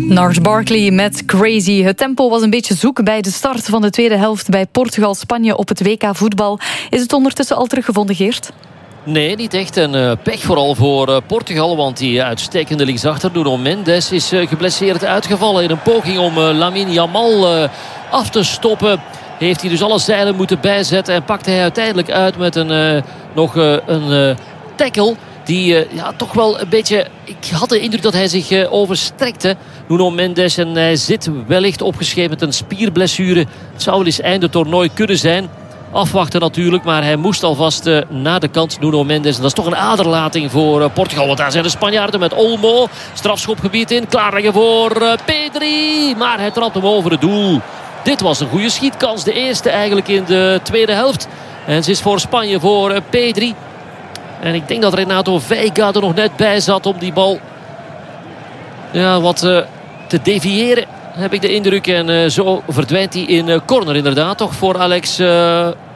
Gnarls Barkley met Crazy. Het tempo was een beetje zoek bij de start van de tweede helft bij Portugal-Spanje op het WK voetbal. Is het ondertussen al teruggevonden, Geert? Nee, niet echt. En pech vooral voor Portugal. Want die uitstekende linksachter, Nuno Mendes, is geblesseerd uitgevallen. In een poging om Lamine Yamal af te stoppen heeft hij dus alle zeilen moeten bijzetten. En pakte hij uiteindelijk uit met een tackle. Die toch wel een beetje... Ik had de indruk dat hij zich overstrekte. Nuno Mendes. En hij zit wellicht opgeschreven met een spierblessure. Het zou wel eens einde toernooi kunnen zijn. Afwachten natuurlijk, maar hij moest alvast naar de kant, Nuno Mendes. En dat is toch een aderlating voor Portugal. Want daar zijn de Spanjaarden met Olmo. Strafschopgebied in, klaarleggen voor Pedri. Maar hij trapt hem over het doel. Dit was een goede schietkans. De eerste eigenlijk in de tweede helft. En ze is voor Spanje, voor Pedri. En ik denk dat Renato Veiga er nog net bij zat om die bal wat te deviëren, heb ik de indruk. En zo verdwijnt hij in corner inderdaad. Toch voor Alex